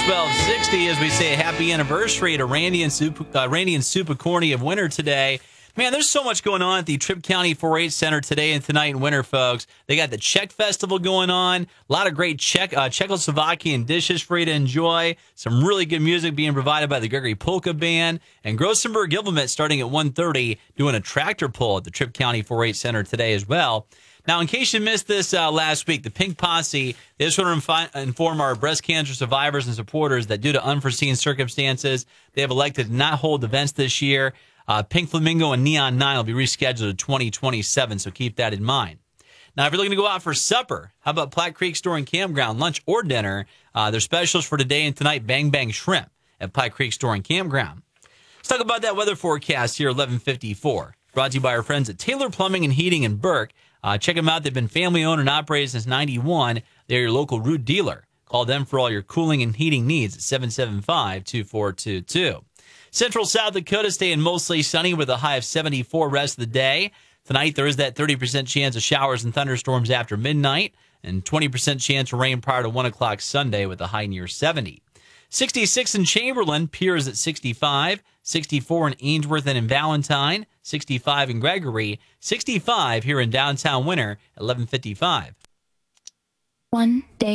1260 as we say a happy anniversary to Randy and Supacorny of winter today. Man, there's so much going on at the Tripp County 4-H Center today and tonight in winter, folks. They got the Czech Festival going on. A lot of great Czechoslovakian dishes for you to enjoy. Some really good music being provided by the Gregory Polka Band. And Grossenberg Implement starting at 1:30 doing a tractor pull at the Tripp County 4-H Center today as well. Now, in case you missed this last week, the Pink Posse, they just want to inform our breast cancer survivors and supporters that due to unforeseen circumstances, they have elected to not hold events this year. Pink Flamingo and Neon 9 will be rescheduled to 2027, so keep that in mind. Now, if you're looking to go out for supper, how about Platte Creek Store and Campground, lunch or dinner? Their specials for today and tonight, Bang Bang Shrimp at Platte Creek Store and Campground. Let's talk about that weather forecast here, 11:54. Brought to you by our friends at Taylor Plumbing and Heating in Burke. Check them out. They've been family-owned and operated since 91. They're your local root dealer. Call them for all your cooling and heating needs at 775-2422. Central South Dakota staying mostly sunny with a high of 74 rest of the day. Tonight, there is that 30% chance of showers and thunderstorms after midnight and 20% chance of rain prior to 1 o'clock Sunday with a high near 70. 66 in Chamberlain, Piers at 65, 64 in Ainsworth and in Valentine, 65 in Gregory, 65 here in downtown Winter at 11:55. One day.